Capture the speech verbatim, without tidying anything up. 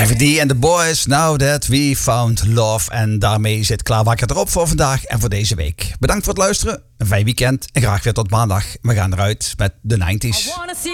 Ivy D and the Boys, Now That We Found Love. En daarmee zit Klaar Wakker erop voor vandaag en voor deze week. Bedankt voor het luisteren, een fijn weekend en graag weer tot maandag. We gaan eruit met de nineties.